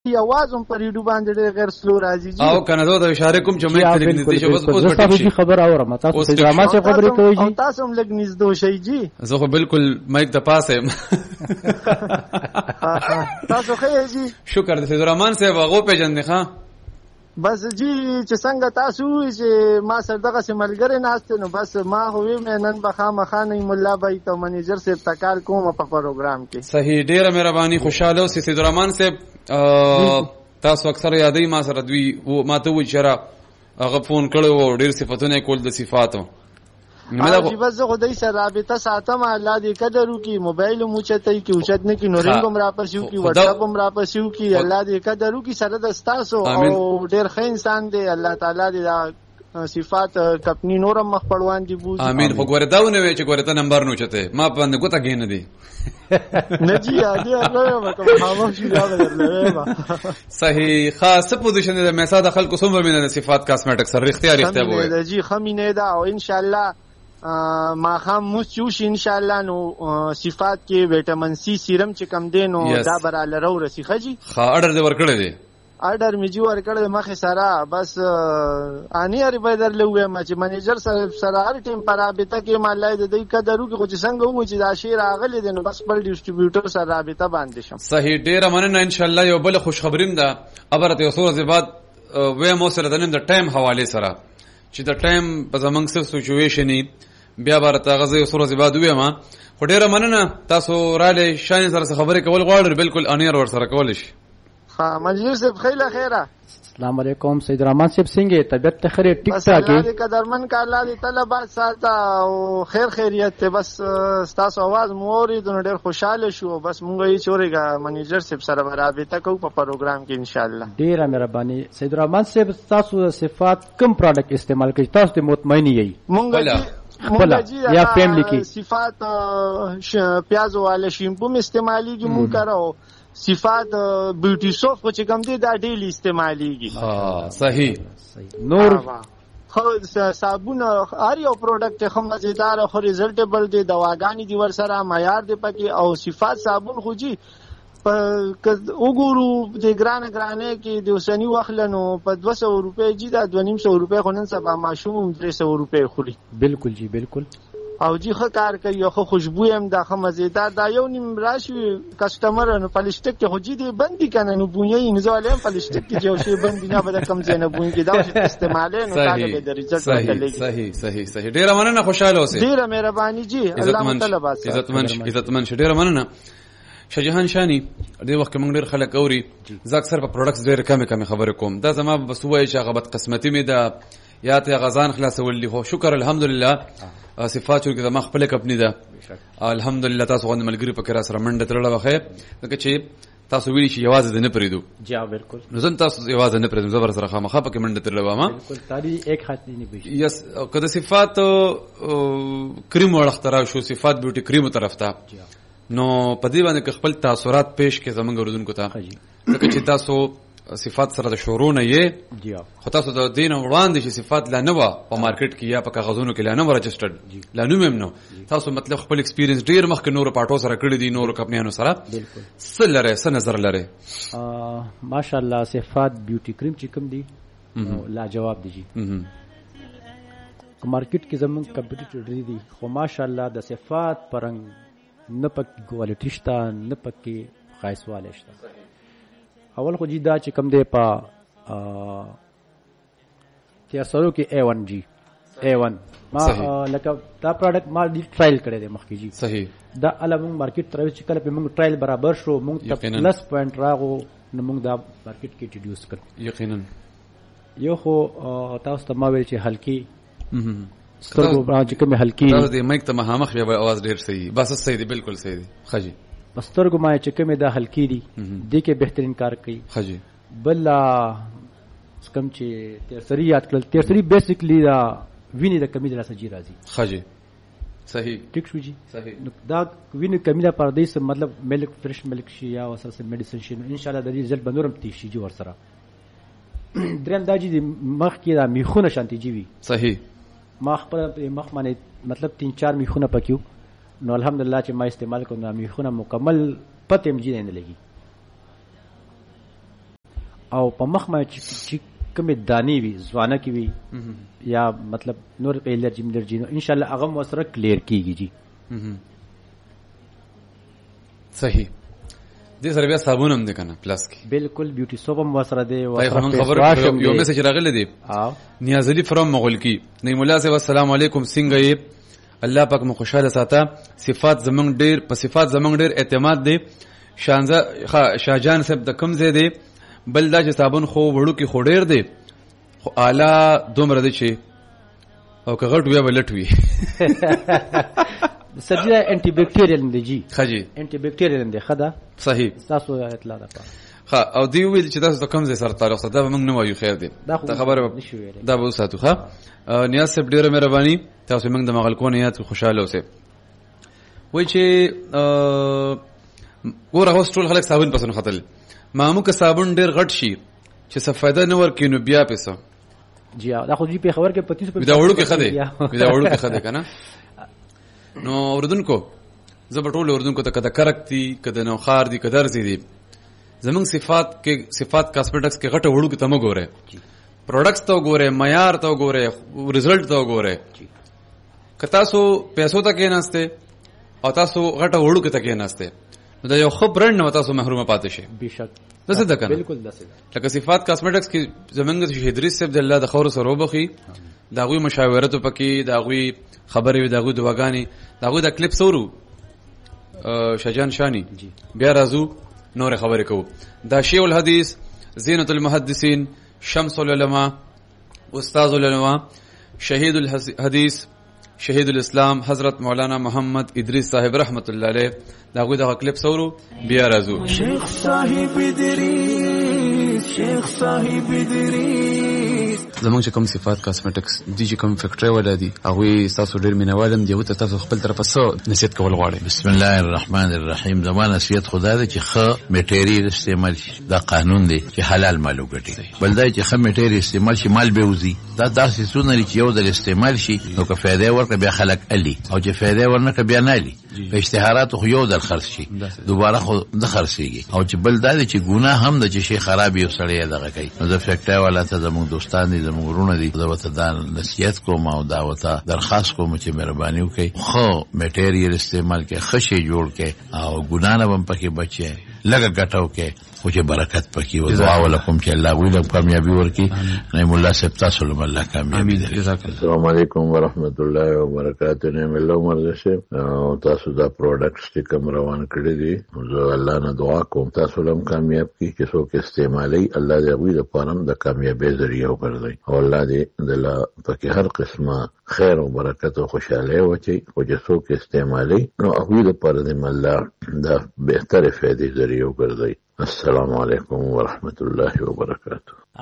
आवाज هم پر یوټیوب باندې غیر سلو راځي جی او کنه دا اشاره کوم چې مې تلګ نږدې شو بس اوس به خبر اورم تاسو ته ډرامه څخه خبرې کوي جی تاسو هم لګ نږدې شئ جی زه خو بالکل مایک د پاسه تاسو خیر جی شکر د سید الرحمن صاحب هغه پیژندې ښا بس جی چې څنګه تاسو چې ما سره دغه سیملګری ناشته نو بس ما هوې مې نن بخا مخانه مولا بای ته منیجر صاحب تکال کوم په پروګرام کې صحیح ډیره مهرباني خوشاله اوسئ سید الرحمن صاحب تاسو اکثر یادې ما سره دوی ما ته و چې هغه فون کړو ډیر صفاتونه کول د صفاتو جی بس زه خدای سره رابطه ساتم الله دې قدر وکي موبایل مو چته کی اوچت نه کی نورینګ هم را پرسیو کی واتس اپ هم را پرسیو کی الله دې قدر وکي سره د تاسو او ډیر ښه انسان دی الله تعالی دې صفات کپنی نورم مخ پړوان دی بوز امين خو ګوره داونه وی چې ګوره ته نمبر نو چته ما په باندې ګوته گین دی نه جی اډیا نو کوم هاو شي دا ورلې صحیح خاصه پوزیشن د میسا د خلکو سمره مینه صفات کاسمیټکس سره اختیاري وي دا جی خمینه دا او ان شاء الله ما خام موچوش ان شاء الله نو صفات کې وټامین سی سیرم چې کم دینو دا براله رو رسی خجی خا اورډر دې ورکړی دی اورډر می جو ورکړی مخه سره بس اني اری به درلوې ما چې منیجر سره هر ټیم پر رابطه کې مالای د دې قدرو کې خو څنګه وو چې دا شی راغلی دی نو بس بل ډیسټریبیوټر سره رابطه باندې شم صحیح ډیره مننه ان شاء الله یو بل خوش خبریم ده ابرته یو سورې بعد و مو سره د نن د ټایم حواله سره چې د ټایم په زمنګ سره سچويشن بیا برته غزه سورې بعد وېما خو ډیره مننه تاسو را لې شان سره خبرې کول غواړئ بالکل انیر ور سره کول شي ها منجر صاحب خیره السلام علیکم سید الرحمن صاحب څنګه طبیعت ته خیر ټیک ټاک الله دې قدرمن کا الله دې طلبات ساته او خیریت ته بس تاسو आवाज موري د ډېر خوشاله شو بس مونږ یې چورېګا منیجر صاحب سره رابطه کوو په پروګرام کې ان شاء الله ډېر مهرباني سید الرحمن صاحب تاسو صفات کوم پروډکټ استعمال کوي تاسو ته مطمئن یې مونږ یا فیملی کې صفات پیاز والے شیمپو استعمالي کی مونږ کراو صفات بیوټي سوپ کو چې کوم دي دا ډیلی استعماليږي صحیح نور خو صابون هر یو پروډکټ خو مزیدار خو ریزلټیبل دي دواګانی دي ور سره معیار دي پکې او صفات صابون خو جی وګورو د ګرانه کې د وسنی واخلنو په 200 روپے جی دا 250 روپے خو نن سبا ماشوم 300 روپے خوري بالکل جی بالکل او جی ښه کار کوي خو خوشبو هم دا ښه مزیدار دا یو نیم راشي کسٹمر نو پلسټیک کې خو جی دی بندي کنه نو بونی نه زوالم پلسټیک کې جو شی بندي نه بده کم ځای نه بونی کې دا استعمال نه تاګه د ریزلټ ورکړي صحیح ډیره مننه خوشاله اوسئ ډیره مهرباني جی الله تعالی باس عزتمن ډیره مننه شجهان شانی دې وخت موږ ډېر خلک اوري زه اکثر په پروډکټس ډېر کم خبرې کوم دا زما بس وایي چې هغه بد قسمتي مې ده یا ته غزان خلاصول دي خو شکر الحمدلله صفاتو کې زما خپل کپنی ده الحمدلله تاسو غوښنه ملګری په کرا سره منډه ترړه وخه ځکه چې تاسو ویلي چې یوازې نه پریدو جا بالکل نو زه تاسو یوازې نه پریدم زبر سره خامخا پکې منډه ترړه ما بالکل تاری ایک خاص نه بي یس کده صفات کریم ورخترا شو صفات بیوټي کریم طرف ته نو په دې باندې خپل تاثیرات پیش کې زمونږ ورودونکو ته ځکه چې تاسو صفات سره د شورونه یې جی خو تاسو د دین وړاندې چې صفات لا نه و په مارکیټ کې یا په کاغذونو کې لا نه رجسټرډ لا نو ممنو تاسو مطلب خپل ایکسپیرینس ډیر مخکې نور پاټو سره کړی دي نور کمپنیانو سره بالکل سلره سن نظر لره ماشاءالله صفات بیوټي کریم چې کوم دي لا جواب دي جی مارکیټ کې زمون کمپیټیټر دي خو ماشاءالله د صفات پرنګ نه پک کوالټی شته نه پکې خاصواله شته اول خو جی دا چې کم دی په تیاسرو کې A1 جی A1 ما لکه دا پروډکټ ما دی ټرایل کړی دی مخکې جی صحیح دا الوم مارکیټ تر چې کله په موږ ټرایل برابر شو موږ ته پلس پوینټ راغو نو موږ دا مارکیټ کې انټروډیوس کړ یقینا یو خو تاسو ته ما ویل چې هلکی سترګو چې کومه هلکی دا د مایک ته مخامخ بیا आवाज ډیر صحیح بس صحیح دی بالکل صحیح دی خجی پسترګو ما چې کومه دا هلکی دي د کې بهترین کار کوي خجی بل کم چې تیرسری یاد کړل تیرسری بیسیکلی دا ویني د کمی د لاسجی راځي خجی صحیح ټیک شو جی صحیح دا ویني کمی د پردې سره مطلب ملک فرش ملک شي یا وسره سره میډیسن شي ان شاء الله د دې رزلټ بنورم تي شي جوړ سره دریم دا جی مخ کې دا میخونه شانتي جی وی صحیح مخ پر مخ باندې مطلب 3-4 میخونه پکيو نو الحمدلله چې ما استعمال کوم میخونه مکمل پته مجید نه لګي او په مخ ما چې کومې دانې وي ځوانه کې وي یا مطلب نور الرجي نو ان شاء الله هغه مو سره کلیر کیږي جی صحیح. دې سره بیا صابون هم دی کنه پلاس کې بالکل بیوټي سوپ هم وسره دی خبر یو میسج راغلی دی نیاز علي فرام مغولکی نه مولا صاحب السلام علیکم څنګه یې الله پاک مو خوشاله ساته صفات زمنګ ډیر په صفات زمنګ ډیر اعتماد دی شاهجان صاحب د کم زی دی بل دا چې صابون خو وړو کې خو ډیر دی خو اعلی دومره دی چې او که غټ وي بلټ وي سبزی انټي بیکټیریل دی جی خجی انټي بیکټیریل دی خدا صحیح تاسو اطلاع ده ها او دی ویل چې تاسو د کم زی سره تعلق سره دا موږ نه وایو خیر دی دا خبره دا به ساتو ښه نیاز صاحب ډیره مهرباني تاسو موږ د مغلقون یاد خوشاله اوسئ وای چې ګوره اوس ټول خلک صابون پسند خطل مامو که صابون ډیر غټ شي چې څه فائدہ نه ورکې نو بیا پیسه جی دا خو دې په خبر کې 25 دا وړو کې خده دا وړو کې خده کنه نو اردوونکو زبټول اردوونکو ته کده کرک دي کده نو خار دي کده درځي دي زمون صفات کاسمیټکس کې غټه وړو کې تم ګوره پروډکټس ته ګوره معیار ته ګوره رزلټ ته ګوره کتا سو پیسو ته کې نهسته او تاسو غټه وړو کې ته کې نهسته دا یو خو برند نو تاسو محرومه پاتې شي بشک دسه ده کنه بالکل دسه لکه صفات کاسمیټکس کې زمونږ شهید ادریس صاحب د الله د خور سره وبخي داغوی مشاورت پکې داغوی خبرې داغوی دواګانی داغوی د کلیپ سورو شجان شانی بیا رازو نور خبرې کوو دا شیخ الحدیث زینت المحدثین شمس العلماء استاذ العلماء شهید الحدیث شهید الاسلام حضرت مولانا محمد ادریس صاحب رحمت الله علیه داغوی دا کلیپ سورو بیا رازو شیخ صاحب ادریس زمونږ چې کوم صفات کاسمیټکس دي چې کوم فیکټری ولا دي هغه تاسو ډیر مینوالم دی او تاسو خپل طرفه څه نصیحت کول غواړئ؟ بسم الله الرحمن الرحیم. زمانه نصیحت خدا دې چې ښه میټیریل استعمال شي دا قانون دی چې حلال مال وګټي بل دا چې ښه میټیریل استعمال شي مال به وزي دا داسې سونه چې یو د استعمال شي نو که فائدې ورکړي بیا خلک علي او چې فائدې ورنکړي بیا نه علي په اشتهارات خو یو در خرڅ شي دوباره خو د خرڅيږي او چې بل دا چې ګناه هم د چې شي خراب یو سړی دغه کوي نو د فیکټری والا ته زموږ دوستان دي زموږ ورونه دي دا وته دا نصیحت کوم او دا وته درخواست کوم چې مهرباني وکړي خو میټیریل استعمال کې خشه جوړ کې او ګناه نه هم پکې بچي لګه ګټاو کې خو چې برکت پکې و دعا ولکم چې الله ویل کامیابی ورکړي نعم الله سب تاسو له الله کامیابی درکړي. السلام علیکم ورحمت الله وبرکاته. نعم الله مرزه او تاسو دا پروډکټس چې کوم روان کړی دي زه الله نه دعا کوم تاسو لم کامیاب کړي چې څوک استعمالي الله دې وی د پانم د کامیابی ذریعہ وګرځي او الله دې دلا پکې هر قسمه خیر او برکت او خوشاله وچی او چې څوک استعمالي نو هغه د پر دې الله د بهتره فائدې ذریعہ وګرځي. السلام علیکم ورحمت الله وبرکاته.